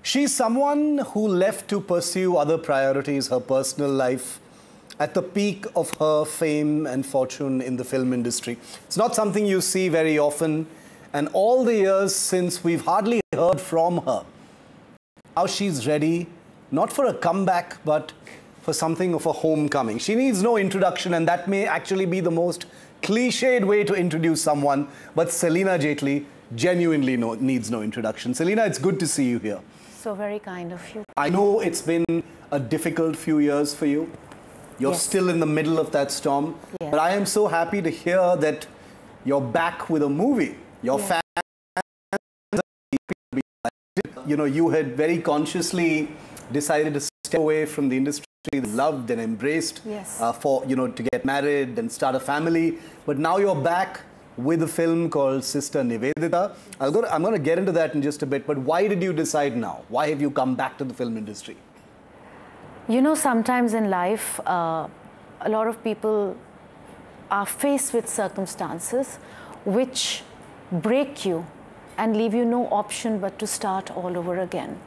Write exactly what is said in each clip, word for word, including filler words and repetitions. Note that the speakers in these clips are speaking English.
She's someone who left to pursue other priorities, her personal life, at the peak of her fame and fortune in the film industry. It's not something you see very often, and all the years since, we've hardly heard from her. Now she's ready, not for a comeback, but for something of a homecoming. She needs no introduction, and that may actually be the most cliched way to introduce someone, but Selina Jaitley genuinely no, needs no introduction. Selina, it's good to see you here. So very kind of you. I know it's been a difficult few years for you. You're Yes. still in the middle of that storm. Yes. But I am so happy to hear that you're back with a movie. Your Yes. fans, you know, you had very consciously decided to step away from the industry, loved and embraced, Yes. uh, for, you know, to get married and start a family. But now you're back with a film called Sister Nivedita. I'll go to, I'm going to get into that in just a bit, but why did you decide now? Why have you come back to the film industry? You know, sometimes in life, uh, a lot of people are faced with circumstances which break you and leave you no option but to start all over again.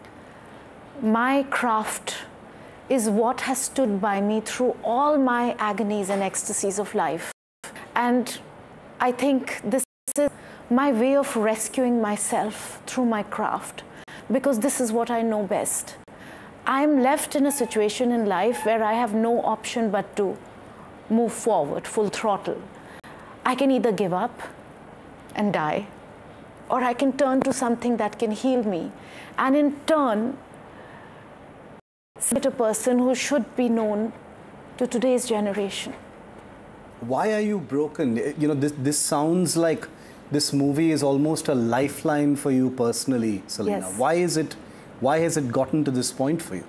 My craft is what has stood by me through all my agonies and ecstasies of life. And I think this is my way of rescuing myself through my craft, because this is what I know best. I'm left in a situation in life where I have no option but to move forward, full throttle. I can either give up and die, or I can turn to something that can heal me, and in turn, be a person who should be known to today's generation. Why are you broken? You know, this, this sounds like this movie is almost a lifeline for you personally, Selina. Yes. Why is it, why has it gotten to this point for you?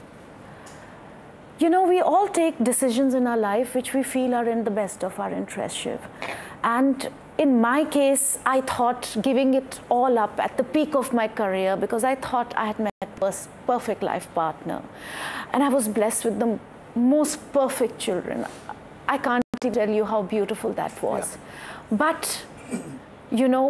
You know, we all take decisions in our life which we feel are in the best of our interest, Shiv. And in my case, I thought giving it all up at the peak of my career, because I thought I had met a perfect life partner. And I was blessed with the most perfect children. I can't tell you how beautiful that was. Yeah. But, you know,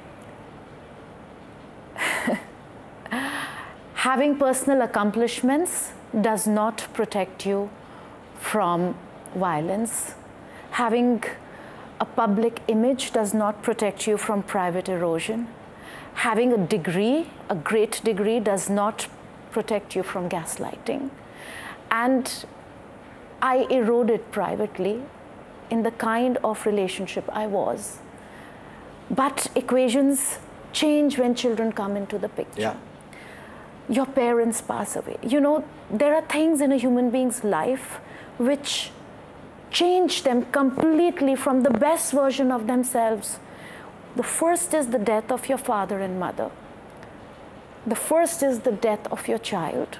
having personal accomplishments does not protect you from violence. Having a public image does not protect you from private erosion. Having a degree, a great degree, does not protect you from gaslighting. And I eroded privately in the kind of relationship I was. But equations change when children come into the picture. Yeah. Your parents pass away. You know, there are things in a human being's life which change them completely from the best version of themselves. The first is the death of your father and mother. The first is the death of your child.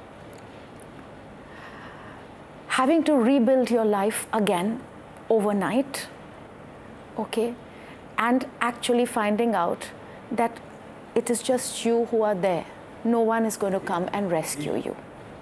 Having to rebuild your life again overnight, okay, and actually finding out that it is just you who are there. No one is going to come and rescue you.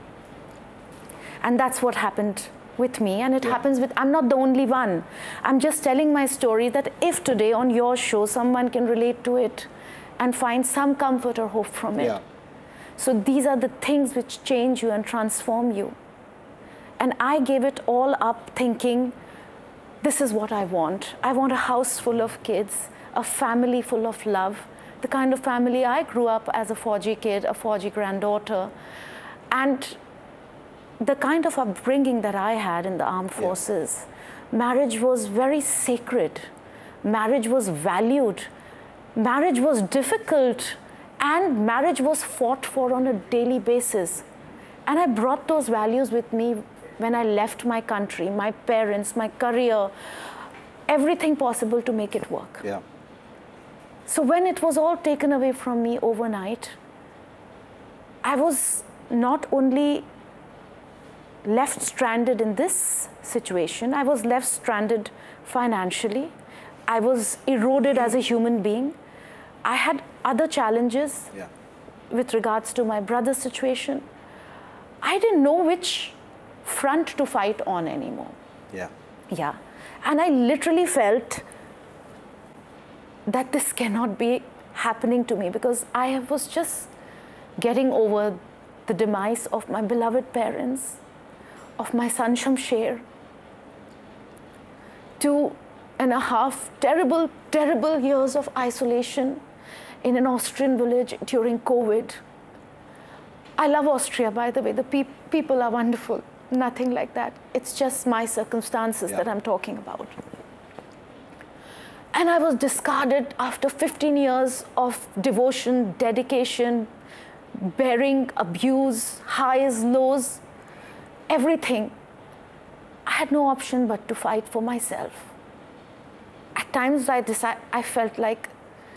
And that's what happened with me, and it yeah. happens with, I'm not the only one. I'm just telling my story that if today on your show someone can relate to it and find some comfort or hope from it. Yeah. So these are the things which change you and transform you. And I gave it all up thinking, this is what I want. I want a house full of kids, a family full of love, the kind of family I grew up as a Fauji kid, a Fauji granddaughter. And the kind of upbringing that I had in the armed forces, yeah. marriage was very sacred. Marriage was valued. Marriage was difficult. And marriage was fought for on a daily basis. And I brought those values with me when I left my country, my parents, my career, everything possible to make it work. Yeah. So when it was all taken away from me overnight, I was not only left stranded in this situation, I was left stranded financially. I was eroded as a human being. I had other challenges yeah. with regards to my brother's situation. I didn't know which front to fight on anymore. Yeah. Yeah. And I literally felt that this cannot be happening to me, because I was just getting over the demise of my beloved parents, of my son Shamsher, two and a half terrible, terrible years of isolation in an Austrian village during COVID. I love Austria, by the way. The pe people are wonderful. Nothing like that. It's just my circumstances yeah. that I'm talking about. And I was discarded after fifteen years of devotion, dedication, bearing abuse, highs, lows, everything. I had no option but to fight for myself. At times I decided, I felt like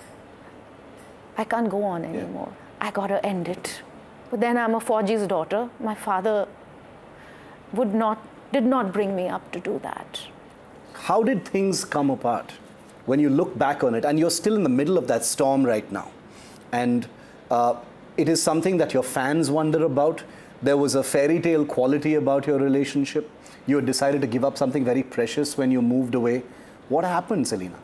I can't go on anymore. Yeah. I gotta end it. But then I'm a Fauji's daughter. My father would not, did not bring me up to do that. How did things come apart when you look back on it? And you're still in the middle of that storm right now. And uh, it is something that your fans wonder about. There was a fairy tale quality about your relationship. You had decided to give up something very precious when you moved away. What happened, Selena?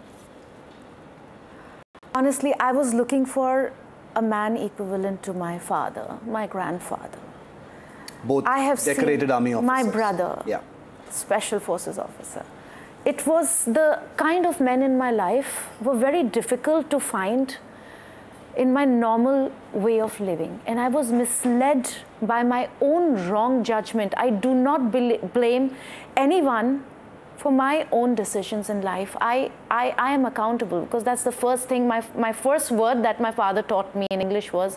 Honestly, I was looking for a man equivalent to my father, my grandfather. Both I have decorated army officers. My brother, yeah. Special Forces officer. It was the kind of men in my life were very difficult to find in my normal way of living. And I was misled by my own wrong judgment. I do not blame anyone for my own decisions in life. I, I, I am accountable, because that's the first thing, my, my first word that my father taught me in English was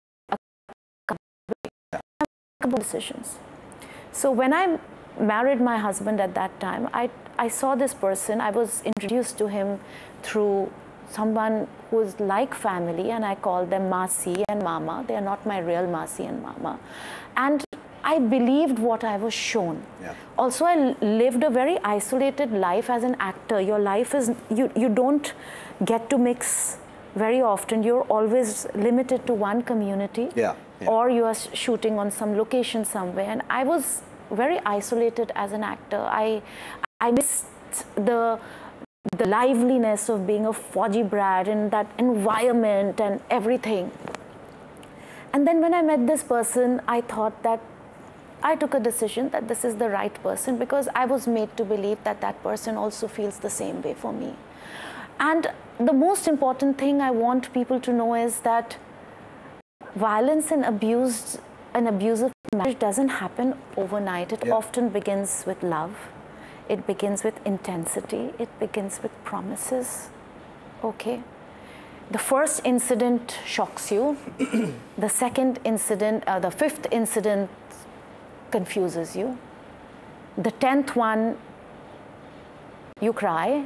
accountable decisions. So when I married my husband at that time, I, I saw this person. I was introduced to him through someone who was like family, and I called them Masi and Mama. They are not my real Masi and Mama. And I believed what I was shown. Yeah. Also, I lived a very isolated life as an actor. Your life is, you, you don't get to mix very often. You're always limited to one community, yeah. Yeah. or you are shooting on some location somewhere. And I was very isolated as an actor. I, I missed the, the liveliness of being a Fauji brat and that environment and everything. And then when I met this person, I thought that I took a decision that this is the right person, because I was made to believe that that person also feels the same way for me. And the most important thing I want people to know is that violence and abuse, an abusive marriage doesn't happen overnight. It yeah. often begins with love. It begins with intensity. It begins with promises. Okay? The first incident shocks you. The second incident, uh, the fifth incident confuses you. The tenth one, you cry.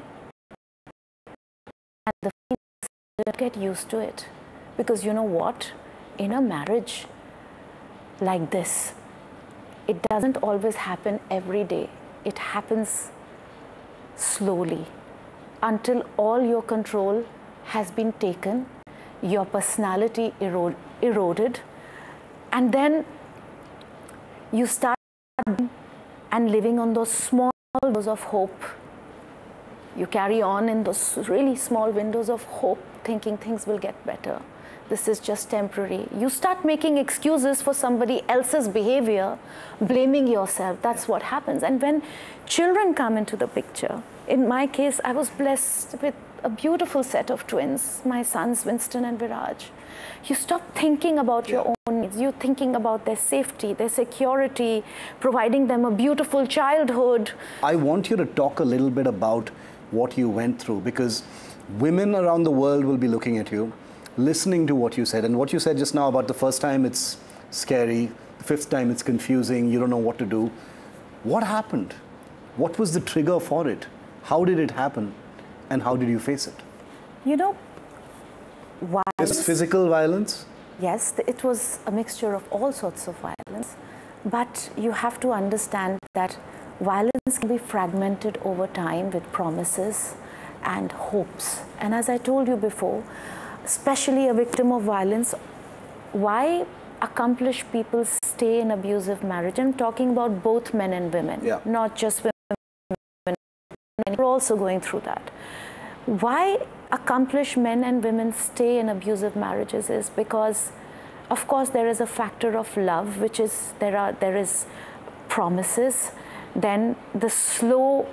And the fifth, get used to it. Because you know what? In a marriage like this, it doesn't always happen every day. It happens slowly until all your control has been taken, your personality erode, eroded, and then you start and living on those small windows of hope. You carry on in those really small windows of hope, thinking things will get better. This is just temporary. You start making excuses for somebody else's behavior, blaming yourself. That's what happens. And when children come into the picture, in my case, I was blessed with a beautiful set of twins, my sons, Winston and Viraj. You stop thinking about your own needs. You're thinking about their safety, their security, providing them a beautiful childhood. I want you to talk a little bit about what you went through, because women around the world will be looking at you, listening to what you said. And what you said just now about the first time it's scary, the fifth time it's confusing, you don't know what to do. What happened? What was the trigger for it? How did it happen? And how did you face it? You know, violence. Is physical violence? Yes, it was a mixture of all sorts of violence. But you have to understand that violence can be fragmented over time with promises and hopes. And as I told you before, especially a victim of violence, why accomplished people stay in abusive marriage? I'm talking about both men and women, yeah. not just women. We're also going through that. Why accomplished men and women stay in abusive marriages is because Of course, there is a factor of love, which is, there are, there is promises, then the slow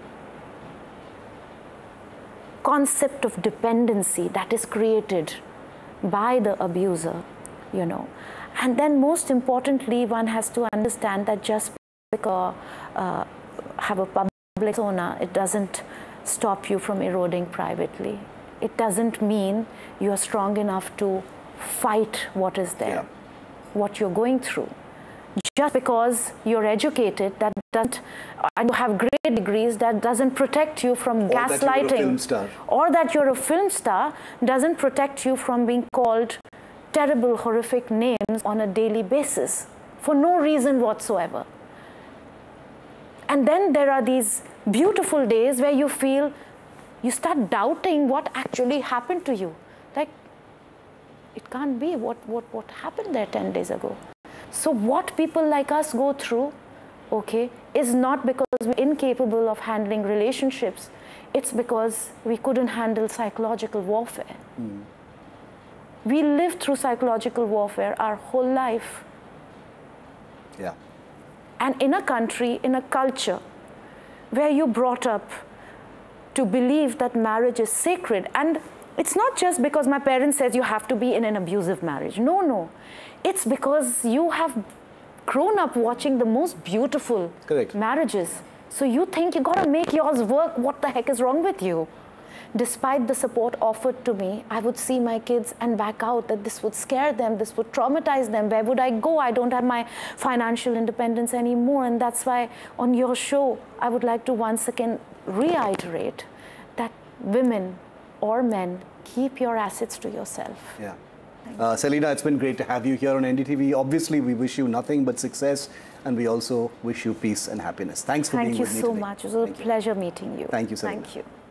concept of dependency that is created by the abuser, you know. And then most importantly, one has to understand that just because uh, have a public persona, it doesn't stop you from eroding privately. It doesn't mean you are strong enough to fight what is there, yeah. what you're going through. Just because you're educated, that doesn't, and you have great degrees, that doesn't protect you from or gaslighting. That you're a film star. Or that you're a film star doesn't protect you from being called terrible, horrific names on a daily basis for no reason whatsoever. And then there are these beautiful days where you feel, you start doubting what actually happened to you. Like, it can't be what, what, what happened there ten days ago. So what people like us go through, okay, is not because we're incapable of handling relationships. It's because we couldn't handle psychological warfare. Mm. We lived through psychological warfare our whole life. Yeah. And in a country, in a culture, where you're brought up to believe that marriage is sacred, and it's not just because my parents says you have to be in an abusive marriage. No, no. It's because you have grown up watching the most beautiful Correct. marriages. So you think you gotta make yours work. What the heck is wrong with you? Despite the support offered to me, I would see my kids and back out, that this would scare them, this would traumatize them. Where would I go? I don't have my financial independence anymore. And that's why on your show, I would like to once again reiterate that women or men, keep your assets to yourself. Yeah. Uh, Selena, it's been great to have you here on N D T V. Obviously, we wish you nothing but success, and we also wish you peace and happiness. Thanks for Thank being with me today. Thank you so much. It was a pleasure meeting you. Thank you, Selena. Thank you.